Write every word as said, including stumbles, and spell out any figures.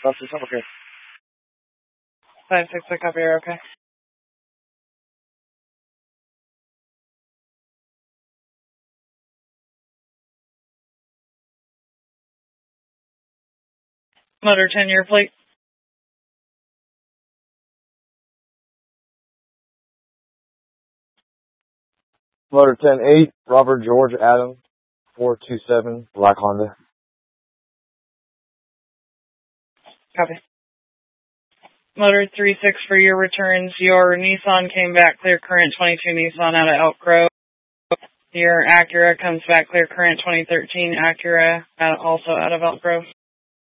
five six, I'm okay. five six, I copy, you're okay. Motor ten, your plate. Motor ten eight, Robert George Adam, four two seven, black Honda. Copy. Motor three six for your returns. Your Nissan came back clear current twenty-two Nissan out of Elk Grove. Your Acura comes back clear current twenty thirteen Acura, uh, also out of Elk Grove.